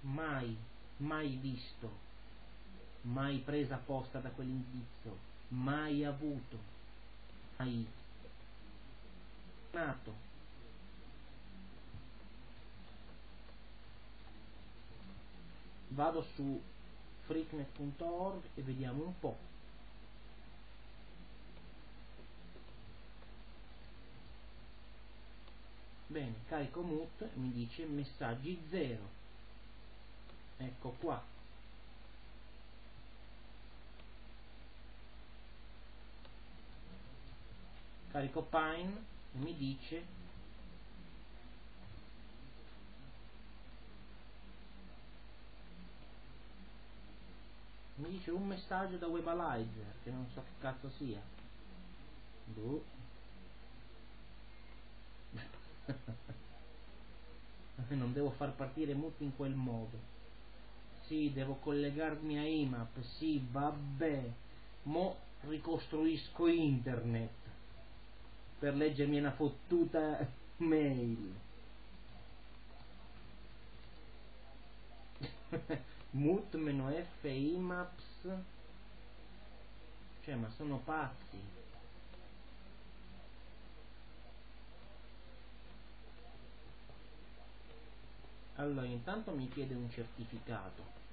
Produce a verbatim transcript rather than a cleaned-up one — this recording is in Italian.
mai, mai visto, mai presa apposta da quell'indizio, mai avuto, mai nato. Vado su freaknet punto org e vediamo un po'. Bene, carico mute, mi dice messaggi zero. Ecco qua. Carico Pine e mi dice mi dice un messaggio da Webalizer che non so che cazzo sia. Boh. Non devo far partire mute in quel modo. Sì, devo collegarmi a I M A P. Sì, vabbè. Mo ricostruisco internet per leggermi una fottuta mail. Mut meno F I M A P S. Cioè, ma sono pazzi. Allora, intanto mi chiede un certificato.